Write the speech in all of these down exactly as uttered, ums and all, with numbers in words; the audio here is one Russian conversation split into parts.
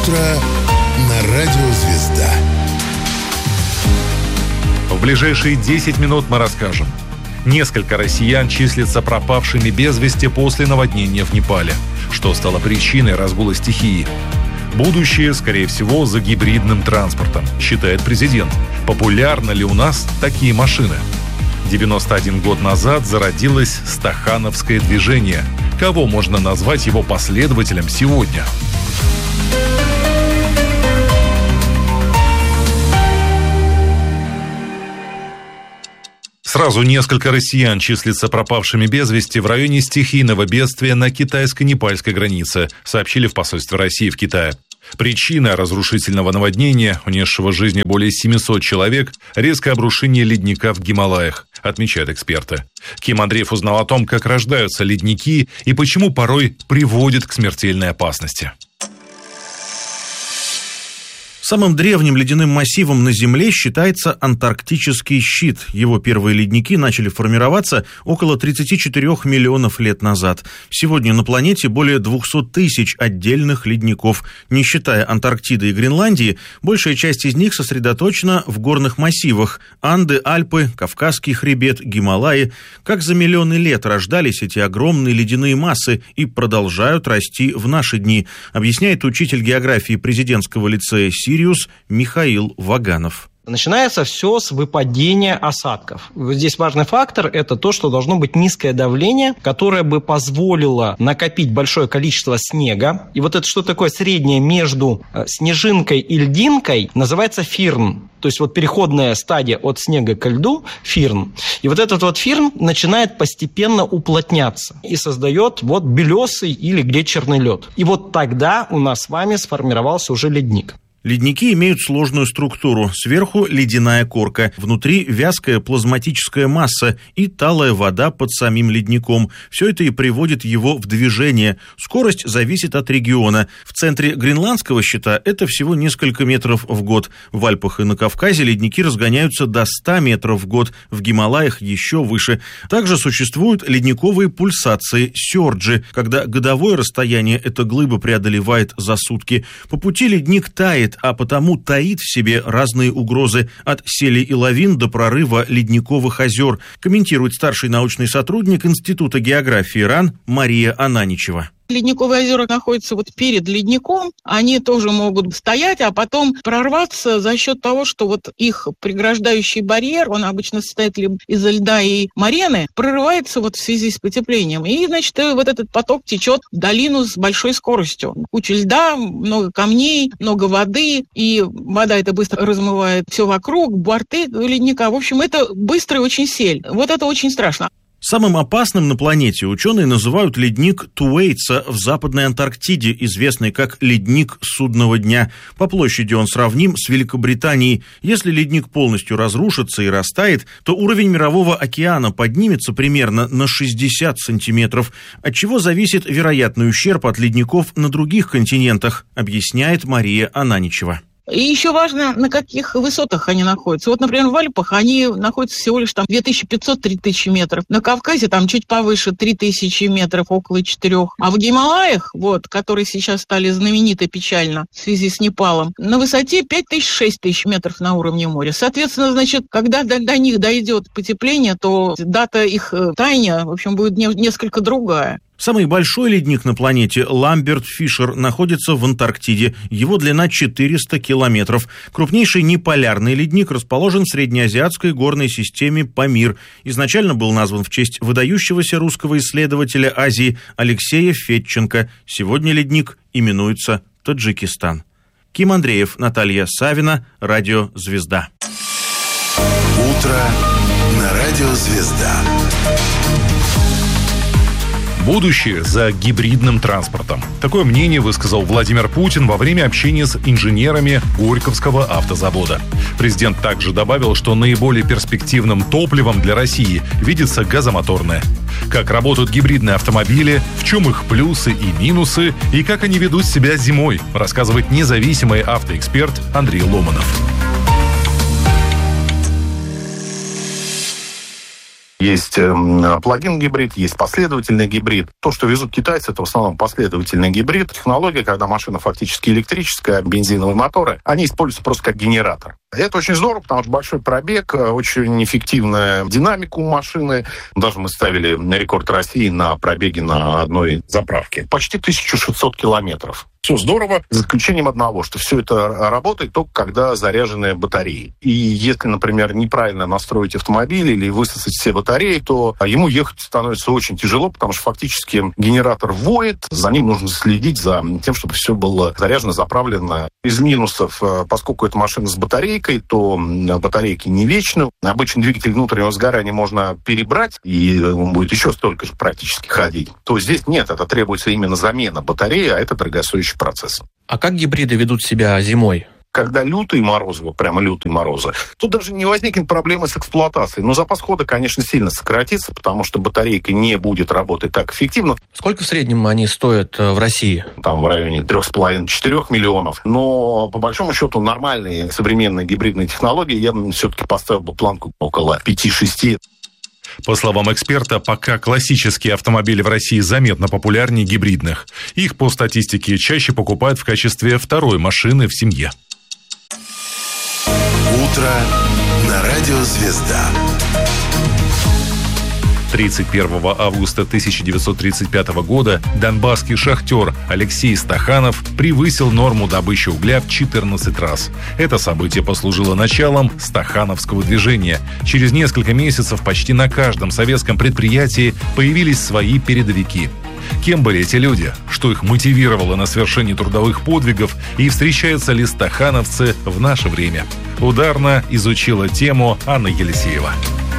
утро на радио «Звезда». В ближайшие десять минут мы расскажем. Несколько россиян числятся пропавшими без вести после наводнения в Непале. Что стало причиной разгула стихии? Будущее, скорее всего, за гибридным транспортом, считает президент. Популярны ли у нас такие машины? девяносто один год назад зародилось стахановское движение. Кого можно назвать его последователем сегодня? Сразу несколько россиян числятся пропавшими без вести в районе стихийного бедствия на китайско-непальской границе, сообщили в посольстве России в Китае. Причина разрушительного наводнения, унесшего жизни более семисот человек, резкое обрушение ледника в Гималаях, отмечают эксперты. Ким Андреев узнал о том, как рождаются ледники и почему порой приводят к смертельной опасности. Самым древним ледяным массивом на Земле считается Антарктический щит. Его первые ледники начали формироваться около тридцати четырёх миллионов лет назад. Сегодня на планете более двухсот тысяч отдельных ледников. Не считая Антарктиды и Гренландии, большая часть из них сосредоточена в горных массивах. Анды, Альпы, Кавказский хребет, Гималаи. Как за миллионы лет рождались эти огромные ледяные массы и продолжают расти в наши дни, объясняет учитель географии президентского лицея «Сириус» Михаил Ваганов. Начинается все с выпадения осадков. Здесь важный фактор – это то, что должно быть низкое давление, которое бы позволило накопить большое количество снега. И вот это что такое среднее между снежинкой и льдинкой называется фирн. То есть вот переходная стадия от снега к льду – фирн. И вот этот вот фирн начинает постепенно уплотняться и создает вот белесый или глетчерный лед. И вот тогда у нас с вами сформировался уже ледник. Ледники имеют сложную структуру. Сверху ледяная корка, внутри вязкая плазматическая масса и талая вода под самим ледником. Все это и приводит его в движение. Скорость зависит от региона. В центре Гренландского щита это всего несколько метров в год. В Альпах и на Кавказе ледники разгоняются до ста метров в год. В Гималаях еще выше. Также существуют ледниковые пульсации, сёрджи, когда годовое расстояние эта глыба преодолевает за сутки. По пути ледник тает, а потому таит в себе разные угрозы от сели и лавин до прорыва ледниковых озер, комментирует старший научный сотрудник Института географии РАН Мария Ананичева. Ледниковые озера находятся вот перед ледником, они тоже могут стоять, а потом прорваться за счет того, что вот их преграждающий барьер, он обычно состоит либо из льда и морены, прорывается вот в связи с потеплением. И, значит, вот этот поток течет в долину с большой скоростью. Куча льда, много камней, много воды, и вода это быстро размывает все вокруг, борты ледника. В общем, это быстрый очень сель. Вот это очень страшно. Самым опасным на планете ученые называют ледник Туэйтса в Западной Антарктиде, известный как ледник судного дня. По площади он сравним с Великобританией. Если ледник полностью разрушится и растает, то уровень мирового океана поднимется примерно на шестьдесят сантиметров, от чего зависит вероятный ущерб от ледников на других континентах, объясняет Мария Ананичева. И еще важно, на каких высотах они находятся. Вот, например, в Альпах они находятся всего лишь там две тысячи пятьсот - три тысячи метров. На Кавказе там чуть повыше три тысячи метров, около четырех. А в Гималаях, вот, которые сейчас стали знамениты печально в связи с Непалом, на высоте пять тысяч - шесть тысяч метров на уровне моря. Соответственно, значит, когда до, до них дойдет потепление, то дата их таяния, в общем, будет не, несколько другая. Самый большой ледник на планете, Ламберт-Фишер, находится в Антарктиде. Его длина четыреста километров. Крупнейший неполярный ледник расположен в среднеазиатской горной системе Памир. Изначально был назван в честь выдающегося русского исследователя Азии Алексея Федченко. Сегодня ледник именуется Таджикистан. Ким Андреев, Наталья Савина, Радио «Звезда». Утро на Радио «Звезда». Будущее за гибридным транспортом. Такое мнение высказал Владимир Путин во время общения с инженерами Горьковского автозавода. Президент также добавил, что наиболее перспективным топливом для России видится газомоторное. Как работают гибридные автомобили, в чем их плюсы и минусы, и как они ведут себя зимой, рассказывает независимый автоэксперт Андрей Ломанов. Есть плагин-гибрид, есть последовательный гибрид. То, что везут китайцы, это в основном последовательный гибрид. Технология, когда машина фактически электрическая, бензиновые моторы, они используются просто как генератор. Это очень здорово, потому что большой пробег, очень эффективная динамика у машины. Даже мы ставили рекорд России на пробеге на одной заправке. Почти тысяча шестьсот километров. Все здорово, за исключением одного, что все это работает только когда заряжены батареи. И если, например, неправильно настроить автомобиль или высосать все батареи, то ему ехать становится очень тяжело, потому что фактически генератор воет, за ним нужно следить за тем, чтобы все было заряжено, заправлено. Из минусов, поскольку это машина с батарейкой, то батарейки не вечны. Обычный двигатель внутреннего сгорания можно перебрать, и он будет еще столько же практически ходить. То здесь нет, это требуется именно замена батареи, а это дорогостоящий процесс. А как гибриды ведут себя зимой? Когда лютые морозы, вот прямо лютые морозы, тут даже не возникнет проблемы с эксплуатацией. Но запас хода, конечно, сильно сократится, потому что батарейка не будет работать так эффективно. Сколько в среднем они стоят в России? Там в районе три с половиной - четыре миллионов. Но, по большому счету, нормальные современные гибридные технологии я все-таки поставил бы планку около пяти-шести. По словам эксперта, пока классические автомобили в России заметно популярнее гибридных. Их, по статистике, чаще покупают в качестве второй машины в семье. Утро на радио «Звезда». тридцать первого августа тысяча девятьсот тридцать пятого года донбасский шахтер Алексей Стаханов превысил норму добычи угля в четырнадцать раз. Это событие послужило началом стахановского движения. Через несколько месяцев почти на каждом советском предприятии появились свои передовики. Кем были эти люди? Что их мотивировало на совершение трудовых подвигов? И встречаются ли стахановцы в наше время? Ударно изучила тему Анна Елисеева.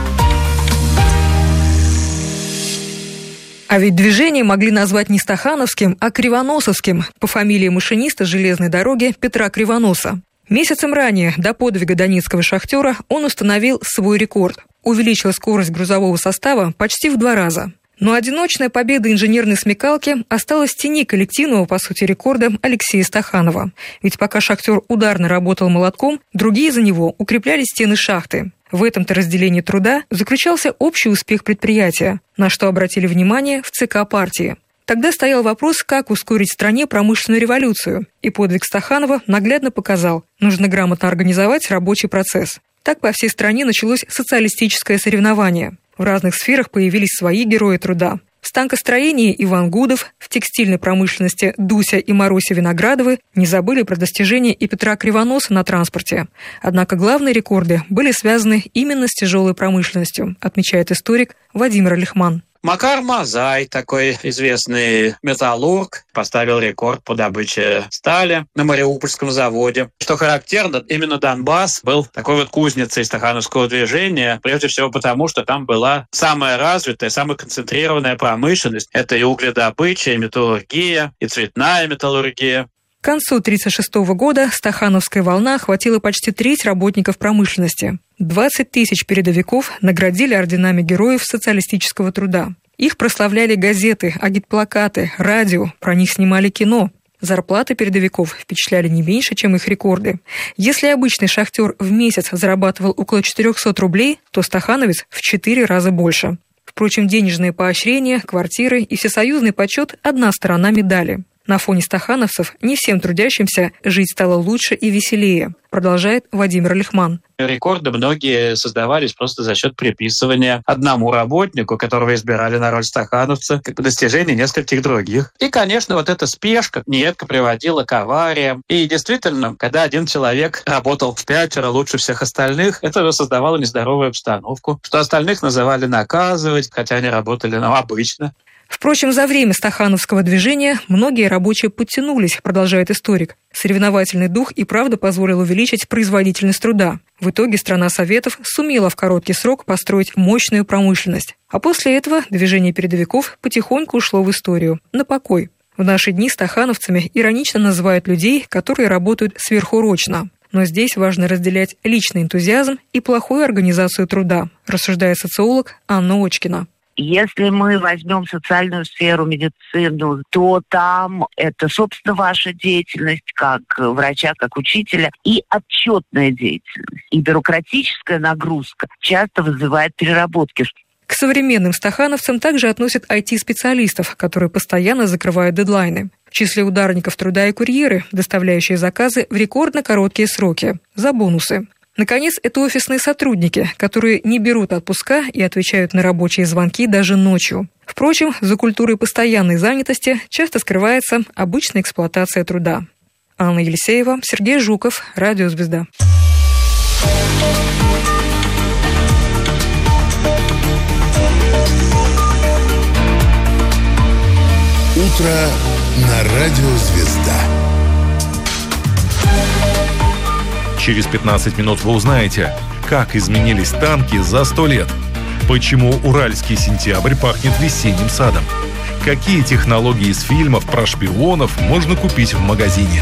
А ведь движение могли назвать не стахановским, а кривоносовским, по фамилии машиниста железной дороги Петра Кривоноса. Месяцем ранее, до подвига донецкого шахтера, он установил свой рекорд. Увеличил скорость грузового состава почти в два раза. Но одиночная победа инженерной смекалки осталась в тени коллективного, по сути, рекорда Алексея Стаханова. Ведь пока шахтер ударно работал молотком, другие за него укрепляли стены шахты. В этом-то разделении труда заключался общий успех предприятия, на что обратили внимание в ЦК партии. Тогда стоял вопрос, как ускорить в стране промышленную революцию, и подвиг Стаханова наглядно показал, нужно грамотно организовать рабочий процесс. Так по всей стране началось социалистическое соревнование. В разных сферах появились свои герои труда. В станкостроении Иван Гудов, в текстильной промышленности Дуся и Маруся Виноградовы не забыли про достижения и Петра Кривоноса на транспорте. Однако главные рекорды были связаны именно с тяжелой промышленностью, отмечает историк Владимир Лихман. Макар Мазай, такой известный металлург, поставил рекорд по добыче стали на Мариупольском заводе. Что характерно, именно Донбасс был такой вот кузницей стахановского движения, прежде всего потому, что там была самая развитая, самая концентрированная промышленность. Это и угледобыча, и металлургия, и цветная металлургия. К концу тысяча девятьсот тридцать шестого года стахановская волна охватила почти треть работников промышленности. двадцать тысяч передовиков наградили орденами героев социалистического труда. Их прославляли газеты, агитплакаты, радио, про них снимали кино. Зарплаты передовиков впечатляли не меньше, чем их рекорды. Если обычный шахтер в месяц зарабатывал около четыреста рублей, то стахановец в четыре раза больше. Впрочем, денежные поощрения, квартиры и всесоюзный почет – одна сторона медали. На фоне стахановцев не всем трудящимся жить стало лучше и веселее, продолжает Владимир Лихман. Рекорды многие создавались просто за счет приписывания одному работнику, которого избирали на роль стахановца, как бы достижение нескольких других. И, конечно, вот эта спешка нередко приводила к авариям. И действительно, когда один человек работал в пятеро лучше всех остальных, это создавало нездоровую обстановку, что остальных называли наказывать, хотя они работали, ну, обычно. Впрочем, за время стахановского движения многие рабочие подтянулись, продолжает историк. Соревновательный дух и правда позволил увеличить производительность труда. В итоге страна Советов сумела в короткий срок построить мощную промышленность. А после этого движение передовиков потихоньку ушло в историю, на покой. В наши дни стахановцами иронично называют людей, которые работают сверхурочно. Но здесь важно разделять личный энтузиазм и плохую организацию труда, рассуждает социолог Анна Очкина. Если мы возьмем социальную сферу, медицину, то там это, собственно, ваша деятельность как врача, как учителя, и отчетная деятельность. И бюрократическая нагрузка часто вызывает переработки. К современным стахановцам также относят ай ти-специалистов, которые постоянно закрывают дедлайны. В числе ударников труда и курьеры, доставляющие заказы в рекордно короткие сроки, за бонусы. Наконец, это офисные сотрудники, которые не берут отпуска и отвечают на рабочие звонки даже ночью. Впрочем, за культурой постоянной занятости часто скрывается обычная эксплуатация труда. Анна Елисеева, Сергей Жуков, Радио «Звезда». Утро на Радио «Звезда». Через пятнадцать минут вы узнаете, как изменились танки за сто лет, почему уральский сентябрь пахнет весенним садом, какие технологии из фильмов про шпионов можно купить в магазине.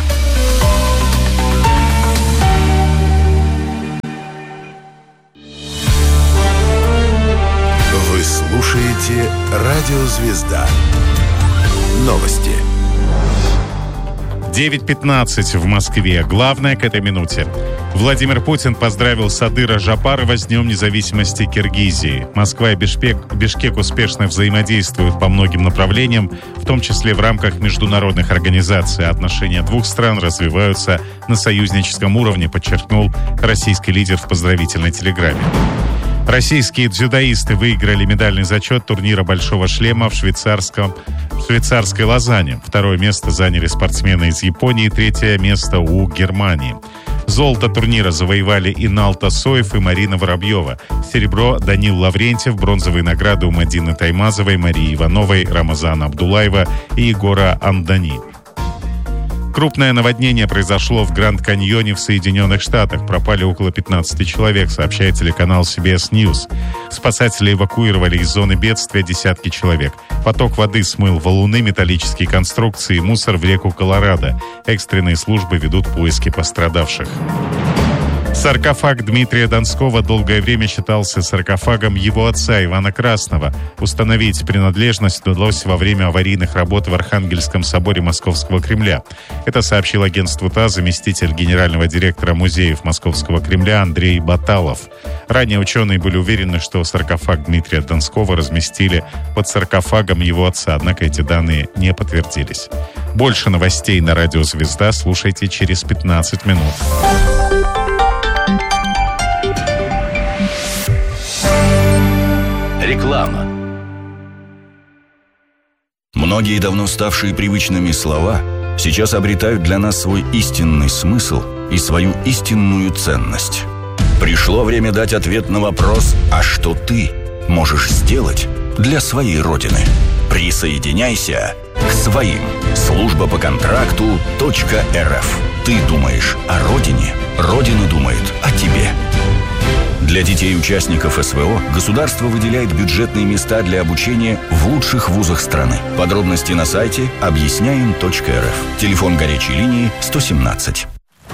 Вы слушаете Радио «Звезда». Новости. девять пятнадцать в Москве. Главное к этой минуте. Владимир Путин поздравил Садыра Жапарова с Днем независимости Киргизии. Москва и Бишкек, Бишкек успешно взаимодействуют по многим направлениям, в том числе в рамках международных организаций. Отношения двух стран развиваются на союзническом уровне, подчеркнул российский лидер в поздравительной телеграмме. Российские дзюдоисты выиграли медальный зачет турнира «Большого шлема» в швейцарском, в швейцарской Лозанне. Второе место заняли спортсмены из Японии, третье место у Германии. Золото турнира завоевали Инал Тасоев и Марина Воробьева. Серебро — Данил Лаврентьев, бронзовые награды у Мадины Таймазовой, Марии Ивановой, Рамазана Абдулаева и Егора Андани. Крупное наводнение произошло в Гранд-Каньоне в Соединенных Штатах. Пропали около пятнадцати человек, сообщает телеканал си би эс News. Спасатели эвакуировали из зоны бедствия десятки человек. Поток воды смыл валуны, металлические конструкции и мусор в реку Колорадо. Экстренные службы ведут поиски пострадавших. Саркофаг Дмитрия Донского долгое время считался саркофагом его отца Ивана Красного. Установить принадлежность удалось во время аварийных работ в Архангельском соборе Московского Кремля. Это сообщил агентству ТАСС заместитель генерального директора музеев Московского Кремля Андрей Баталов. Ранее ученые были уверены, что саркофаг Дмитрия Донского разместили под саркофагом его отца, однако эти данные не подтвердились. Больше новостей на Радио «Звезда» слушайте через пятнадцать минут. Реклама. Многие давно ставшие привычными слова сейчас обретают для нас свой истинный смысл и свою истинную ценность. Пришло время дать ответ на вопрос: а что ты можешь сделать для своей Родины? Присоединяйся к своим. Служба по контракту .рф. Ты думаешь о Родине, Родина думает о тебе. Для детей-участников эс вэ о государство выделяет бюджетные места для обучения в лучших вузах страны. Подробности на сайте объясняем точка эр эф. Телефон горячей линии сто семнадцать.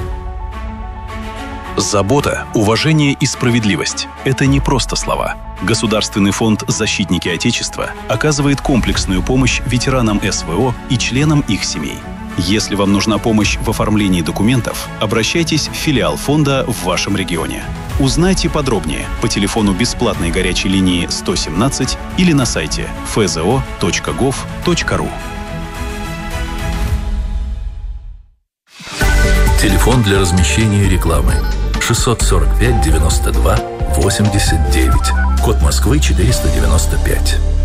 Забота, уважение и справедливость – это не просто слова. Государственный фонд «Защитники Отечества» оказывает комплексную помощь ветеранам эс вэ о и членам их семей. Если вам нужна помощь в оформлении документов, обращайтесь в филиал фонда в вашем регионе. Узнайте подробнее по телефону бесплатной горячей линии сто семнадцать или на сайте эф зэ о точка гов точка ру. Телефон для размещения рекламы шестьсот сорок пять девяносто два восемьдесят девять. Код Москвы четыреста девяносто пять.